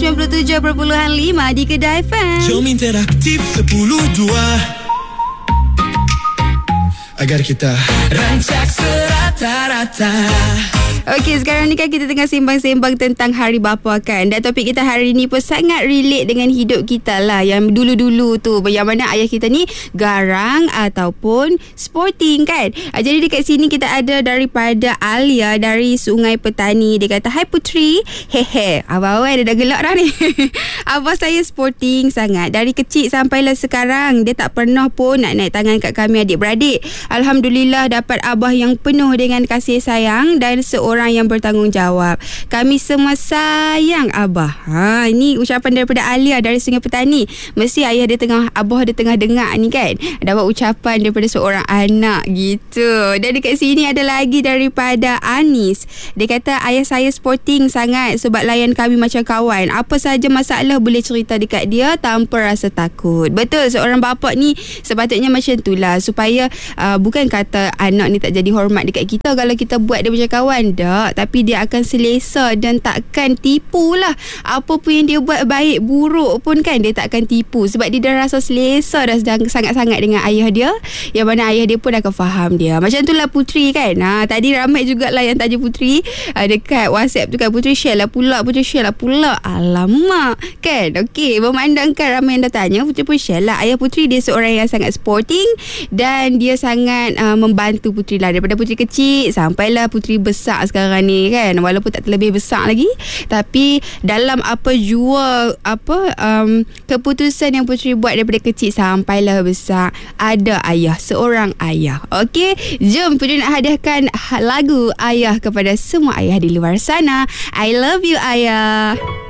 97.5 di Kedah FM. Jom interaktif 10-2 agar kita rancak serata-rata. Okey, sekarang ni kan kita tengah sembang-sembang tentang Hari Bapa kan. Dan topik kita hari ni pun sangat relate dengan hidup kita lah. Yang dulu-dulu tu, yang mana ayah kita ni garang ataupun sporting kan. Jadi dekat sini kita ada daripada Alia dari Sungai Petani. Dia kata, "Hai Putri." Hehe, abang dia dah gelak dah ni. Abah saya sporting sangat. Dari kecil sampailah sekarang. Dia tak pernah pun nak naik tangan kat kami adik-beradik. Alhamdulillah dapat abah yang penuh dengan kasih sayang dan seorang yang bertanggungjawab. Kami semua sayang abah. Ini ucapan daripada Alia dari Sungai Petani. Mesti abah dia tengah dengar ni kan. Dapat ucapan daripada seorang anak gitu. Dan dekat sini ada lagi daripada Anis. Dia kata, "Ayah saya sporting sangat sebab layan kami macam kawan. Apa saja masalah boleh cerita dekat dia tanpa rasa takut." Betul, seorang bapa ni sepatutnya macam itulah, supaya bukan kata anak ni tak jadi hormat dekat kita kalau kita buat dia macam kawan. Tapi dia akan selesa dan takkan tipu lah. Apa pun yang dia buat, baik buruk pun kan, dia takkan tipu sebab dia dah rasa selesa dah sangat-sangat dengan ayah dia, yang mana ayah dia pun akan faham dia. Macam itulah Putri kan. Tadi ramai jugalah yang tanya Putri dekat WhatsApp tu kan, "Putri share lah pula, Putri share lah pula." Alamak kan. Okey, memandangkan ramai yang dah tanya, Putri pun share lah. Ayah Putri dia seorang yang sangat sporting dan dia sangat membantu Putri lah daripada Putri kecil sampailah Putri besar sekarang ni kan. Walaupun tak terlebih besar lagi, tapi dalam keputusan yang Putri buat daripada kecil sampailah besar, ada ayah, seorang ayah. Okey, jom Putri nak hadiahkan lagu Ayah kepada semua ayah di luar sana. I love you ayah.